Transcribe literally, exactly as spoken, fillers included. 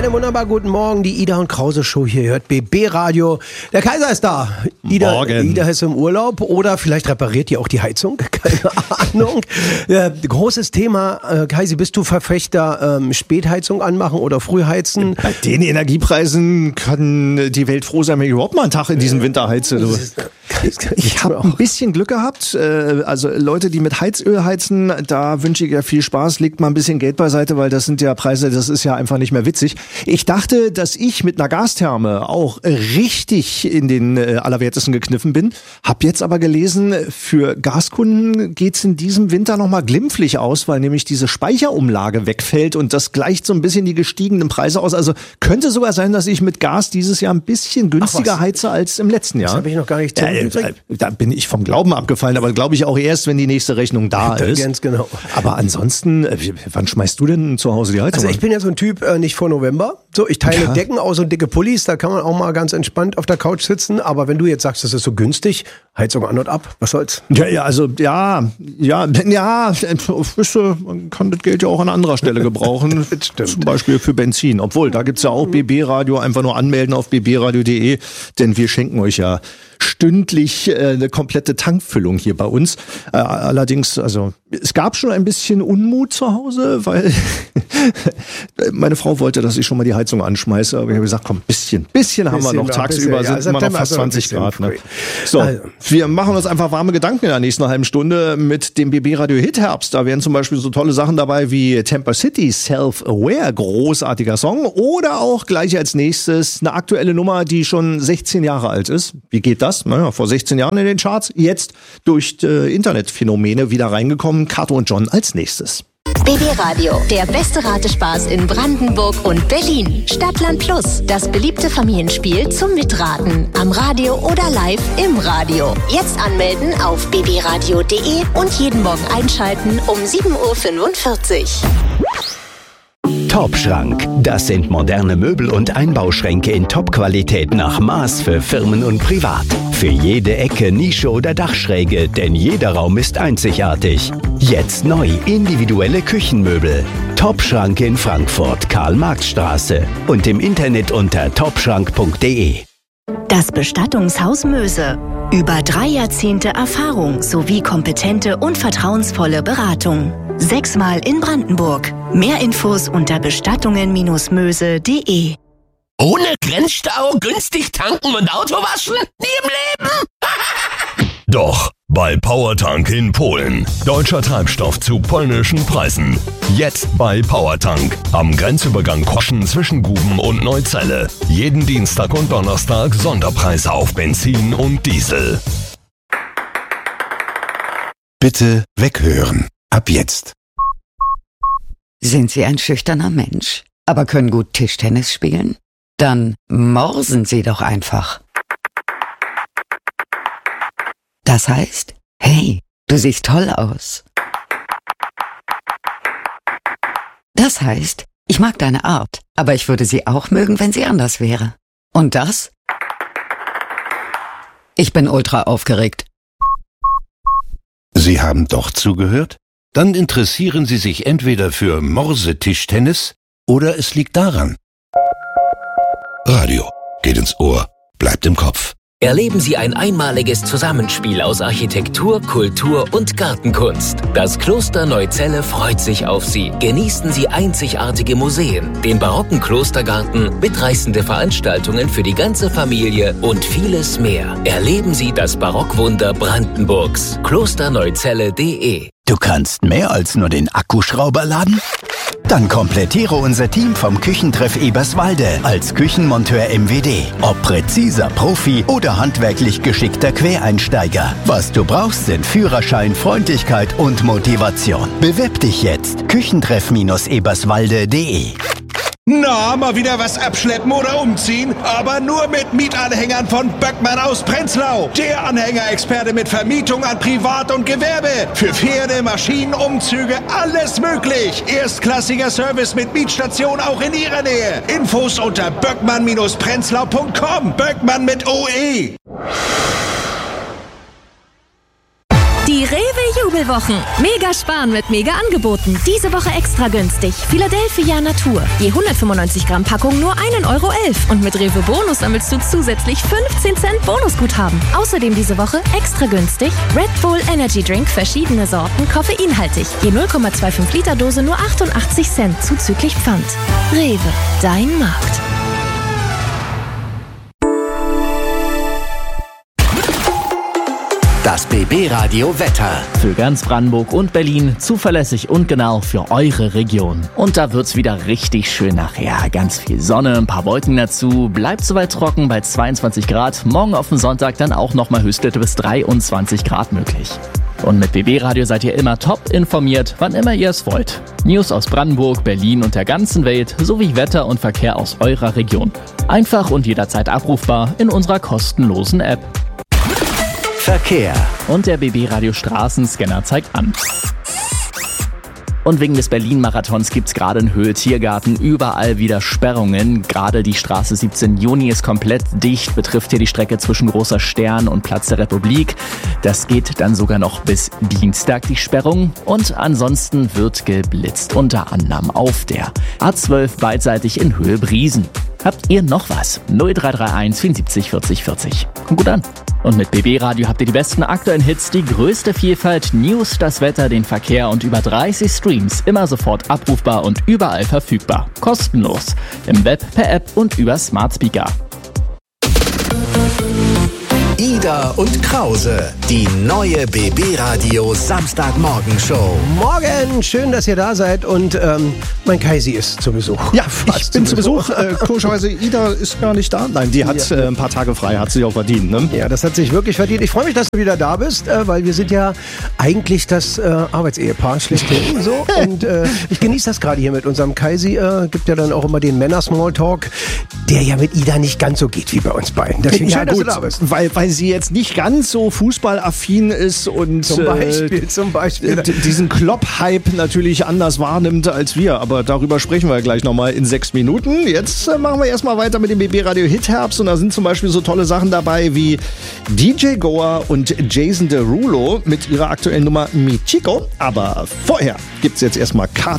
Einen wunderbar guten Morgen, die Ida und Krause Show hier hört B B Radio. Der Kaiser ist da. Ida, Morgen. Ida ist im Urlaub oder vielleicht repariert ihr auch die Heizung, keine Ahnung. Äh, großes Thema, äh, Kaisi, bist du Verfechter ähm, Spätheizung anmachen oder Frühheizen? Bei den Energiepreisen kann die Welt froh sein, wenn ich überhaupt mal einen Tag in diesem Winter heize. Du. Ich habe ein bisschen Glück gehabt. Äh, also Leute, die mit Heizöl heizen, da wünsche ich ja viel Spaß. Legt mal ein bisschen Geld beiseite, weil das sind ja Preise, das ist ja einfach nicht mehr witzig. Ich dachte, dass ich mit einer Gastherme auch richtig in den äh, Allerwertesten gekniffen bin. Hab jetzt aber gelesen, für Gaskunden geht's in diesem Winter nochmal glimpflich aus, weil nämlich diese Speicherumlage wegfällt und das gleicht so ein bisschen die gestiegenen Preise aus. Also könnte sogar sein, dass ich mit Gas dieses Jahr ein bisschen günstiger heize als im letzten Jahr. Das habe ich noch gar nicht Ja, äh, da bin ich vom Glauben abgefallen, aber glaube ich auch erst, wenn die nächste Rechnung da ist. Ganz genau. Aber ansonsten, äh, wann schmeißt du denn zu Hause die Heizung Also ich an? bin ja so ein Typ, äh, nicht vor November. So, ich teile Ja. Decken aus und dicke Pullis, da kann man auch mal ganz entspannt auf der Couch sitzen. Aber wenn du jetzt sagst, das ist so günstig, Heizung an und ab, was soll's? Ja, ja, also ja, ja, ja, wisst ihr, man kann das Geld ja auch an anderer Stelle gebrauchen. Stimmt. Zum Beispiel für Benzin. Obwohl, da gibt's ja auch B B Radio, einfach nur anmelden auf b b radio punkt d e, denn wir schenken euch ja stündlich äh, eine komplette Tankfüllung hier bei uns. Äh, allerdings, also es gab schon ein bisschen Unmut zu Hause, weil meine Frau wollte, dass ich schon mal die Heizung anschmeiße, aber ich habe gesagt, komm, bisschen, bisschen haben wir Bisschen noch. noch, Tagsüber bisschen, ja. sind immer noch September fast ist aber ein zwanzig bisschen Grad. Ne? früh. So, Also. wir machen uns einfach warme Gedanken in der nächsten halben Stunde mit dem B B Radio Hit Herbst. Da wären zum Beispiel so tolle Sachen dabei wie Temper City, Self-Aware, großartiger Song. Oder auch gleich als nächstes eine aktuelle Nummer, die schon sechzehn Jahre alt ist. Wie geht das? Naja, vor sechzehn Jahren in den Charts, jetzt durch äh, Internetphänomene wieder reingekommen. Kato und John als nächstes. B B Radio, der beste Ratespaß in Brandenburg und Berlin. Stadtland Plus, das beliebte Familienspiel zum Mitraten. Am Radio oder live im Radio. Jetzt anmelden auf b b radio punkt d e und jeden Morgen einschalten um sieben Uhr fünfundvierzig. Top-Schrank. Das sind moderne Möbel und Einbauschränke in Top-Qualität nach Maß für Firmen und Privat. Für jede Ecke, Nische oder Dachschräge, denn jeder Raum ist einzigartig. Jetzt neu, individuelle Küchenmöbel. Top-Schrank in Frankfurt, Karl-Marx-Straße und im Internet unter topschrank punkt d e. Das Bestattungshaus Möse. Über drei Jahrzehnte Erfahrung sowie kompetente und vertrauensvolle Beratung. Sechsmal in Brandenburg. Mehr Infos unter bestattungen Möse punkt d e. Ohne Grenzstau, günstig tanken und Auto waschen? Nie im Leben! Doch, bei Powertank in Polen. Deutscher Treibstoff zu polnischen Preisen. Jetzt bei Powertank. Am Grenzübergang Koschen zwischen Guben und Neuzelle. Jeden Dienstag und Donnerstag Sonderpreise auf Benzin und Diesel. Bitte weghören. Ab jetzt. Sind Sie ein schüchterner Mensch, aber können gut Tischtennis spielen? Dann morsen Sie doch einfach. Das heißt, hey, du siehst toll aus. Das heißt, ich mag deine Art, aber ich würde sie auch mögen, wenn sie anders wäre. Und das? Ich bin ultra aufgeregt. Sie haben doch zugehört? Dann interessieren Sie sich entweder für Morse-Tischtennis oder es liegt daran. Radio geht ins Ohr, bleibt im Kopf. Erleben Sie ein einmaliges Zusammenspiel aus Architektur, Kultur und Gartenkunst. Das Kloster Neuzelle freut sich auf Sie. Genießen Sie einzigartige Museen, den barocken Klostergarten, mitreißende Veranstaltungen für die ganze Familie und vieles mehr. Erleben Sie das Barockwunder Brandenburgs. klosterneuzelle punkt d e. Du kannst mehr als nur den Akkuschrauber laden? Dann komplettiere unser Team vom Küchentreff Eberswalde als Küchenmonteur M W D. Ob präziser Profi oder handwerklich geschickter Quereinsteiger. Was du brauchst, sind Führerschein, Freundlichkeit und Motivation. Bewirb dich jetzt. Küchentreff Eberswalde punkt d e. Na, mal wieder was abschleppen oder umziehen? Aber nur mit Mietanhängern von Böckmann aus Prenzlau. Der Anhängerexperte mit Vermietung an Privat und Gewerbe. Für Pferde, Maschinen, Umzüge, alles möglich. Erstklassiger Service mit Mietstation auch in Ihrer Nähe. Infos unter böckmann Prenzlau punkt com. Böckmann mit O E. Die Rewe Jubelwochen. Mega sparen mit mega Angeboten. Diese Woche extra günstig. Philadelphia Natur. Je hundertfünfundneunzig Gramm Packung nur ein Euro elf. Und mit Rewe Bonus sammelst du zusätzlich fünfzehn Cent Bonusguthaben. Außerdem diese Woche extra günstig Red Bull Energy Drink, verschiedene Sorten, koffeinhaltig. Je null Komma fünfundzwanzig Liter Dose nur achtundachtzig Cent zuzüglich Pfand. Rewe, dein Markt. Das B B-Radio Wetter. Für ganz Brandenburg und Berlin zuverlässig und genau für eure Region. Und da wird's wieder richtig schön nachher. Ganz viel Sonne, ein paar Wolken dazu. Bleibt soweit trocken bei zweiundzwanzig Grad. Morgen auf dem Sonntag dann auch nochmal Höchstwerte bis dreiundzwanzig Grad möglich. Und mit B B-Radio seid ihr immer top informiert, wann immer ihr es wollt. News aus Brandenburg, Berlin und der ganzen Welt sowie Wetter und Verkehr aus eurer Region. Einfach und jederzeit abrufbar in unserer kostenlosen App. Verkehr. Und der B B-Radio Straßenscanner zeigt an. Und wegen des Berlin-Marathons gibt's gerade in Höhe Tiergarten überall wieder Sperrungen. Gerade die Straße siebzehn Juni ist komplett dicht, betrifft hier die Strecke zwischen Großer Stern und Platz der Republik. Das geht dann sogar noch bis Dienstag, die Sperrung. Und ansonsten wird geblitzt, unter anderem auf der A zwölf beidseitig in Höhe Briesen. Habt ihr noch was? null drei drei eins vierundsiebzig vierzig vierzig. Kommt gut an. Und mit B B-Radio habt ihr die besten aktuellen Hits, die größte Vielfalt, News, das Wetter, den Verkehr und über dreißig Streams. Immer sofort abrufbar und überall verfügbar. Kostenlos. Im Web, per App und über Smart Speaker. Ida und Krause, die neue B B-Radio Samstagmorgen-Show. Morgen, schön, dass ihr da seid und ähm, mein Kaisi ist zu Besuch. Ja, ich bin zu Besuch. Äh, komischerweise, Ida ist gar nicht da. Nein, die hat ja. äh, ein paar Tage frei, hat sich auch verdient. Ne? Ja, das hat sich wirklich verdient. Ich freue mich, dass du wieder da bist, äh, weil wir sind ja eigentlich das äh, Arbeitsehepaar schlechthin. So. Und äh, ich genieße das gerade hier mit unserem Kaisi. Äh, gibt ja dann auch immer den Männer-Smalltalk, der ja mit Ida nicht ganz so geht wie bei uns beiden. Deswegen ja, schön, gut, dass du da bist. Weil, weil sie jetzt nicht ganz so fußballaffin ist und zum Beispiel, äh, zum Beispiel. d- diesen Klopp-Hype natürlich anders wahrnimmt als wir. Aber darüber sprechen wir gleich nochmal in sechs Minuten. Jetzt äh, machen wir erstmal weiter mit dem B B-Radio Hit-Herbst. Und da sind zum Beispiel so tolle Sachen dabei wie D J Goa und Jason Derulo mit ihrer aktuellen Nummer Mi Chico. Aber vorher gibt's jetzt erstmal K